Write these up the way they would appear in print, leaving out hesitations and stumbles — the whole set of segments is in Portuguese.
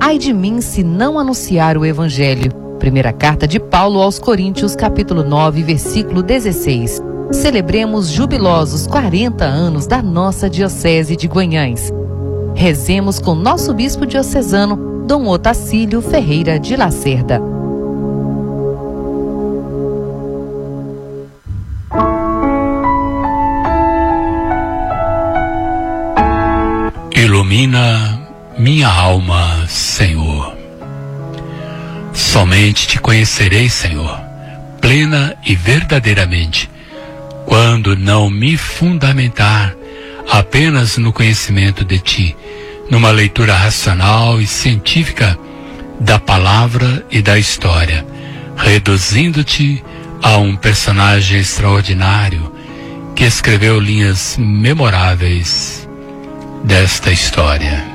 Ai de mim se não anunciar o Evangelho. Primeira carta de Paulo aos Coríntios, capítulo 9, versículo 16. Celebremos jubilosos 40 anos da nossa Diocese de Guanhães. Rezemos com nosso bispo diocesano, Dom Otacílio Ferreira de Lacerda. Ilumina minha alma, Senhor. Somente te conhecerei, Senhor, plena e verdadeiramente, quando não me fundamentar apenas no conhecimento de ti, numa leitura racional e científica da palavra e da história, reduzindo-te a um personagem extraordinário que escreveu linhas memoráveis desta história.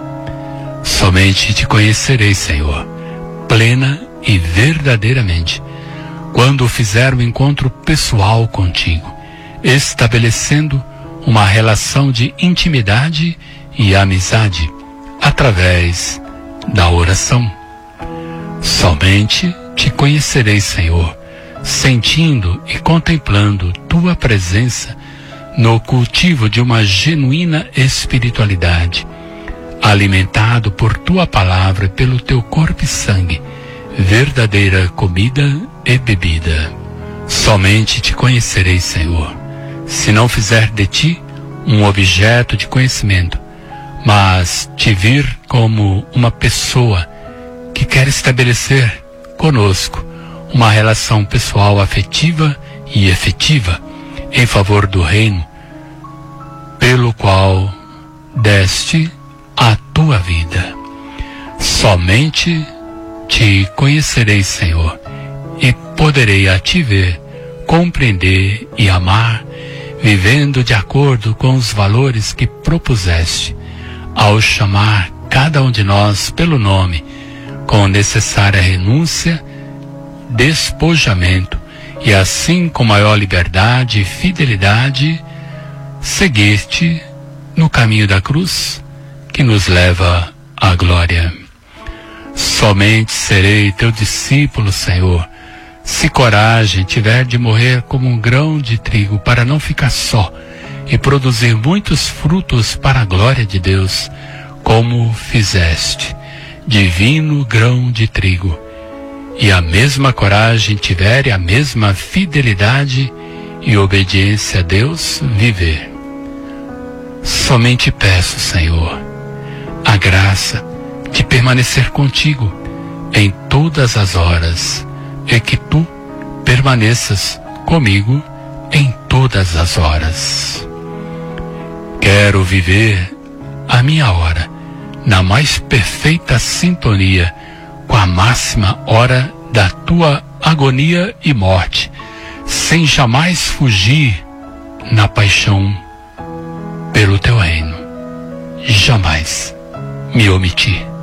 Somente te conhecerei, Senhor, plena e verdadeiramente, quando fizer um encontro pessoal contigo, estabelecendo uma relação de intimidade e amizade através da oração. Somente te conhecerei, Senhor, sentindo e contemplando tua presença no cultivo de uma genuína espiritualidade, alimentado por tua palavra e pelo teu corpo e sangue, verdadeira comida e bebida. Somente te conhecerei, Senhor, se não fizer de ti um objeto de conhecimento, mas te vir como uma pessoa que quer estabelecer conosco uma relação pessoal afetiva e efetiva em favor do reino pelo qual deste a tua vida. Somente te conhecerei, Senhor, e poderei a ti ver, compreender e amar, vivendo de acordo com os valores que propuseste, ao chamar cada um de nós pelo nome, com necessária renúncia, despojamento, e assim com maior liberdade e fidelidade, seguir-te no caminho da cruz, que nos leva à glória. Somente serei teu discípulo, Senhor, se coragem tiver de morrer como um grão de trigo, para não ficar só e produzir muitos frutos para a glória de Deus, como fizeste, divino grão de trigo, e a mesma coragem tiver e a mesma fidelidade e obediência a Deus viver. Somente peço, Senhor, a graça de permanecer contigo em todas as horas, e que tu permaneças comigo em todas as horas. Quero viver a minha hora na mais perfeita sintonia com a máxima hora da tua agonia e morte, sem jamais fugir na paixão pelo teu reino, jamais me omitir.